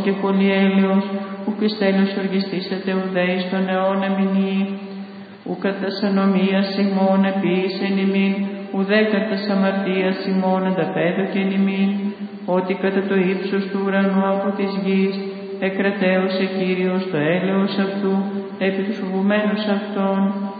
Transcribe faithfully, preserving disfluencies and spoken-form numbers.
και πολυέλεος, ου πιστέλιος οργιστήσετε ουδέης των αιώνα μηνύ, ου κατά ανομίας ημών επίησεν ημίν, ουδέ κατά αμαρτίας ημών ανταπέδωκεν ημίν, ότι κατά το ύψος του ουρανού από της γης, εκρατέωσε Κύριος το έλεος αυτού, επί τους φοβουμένους αυτών,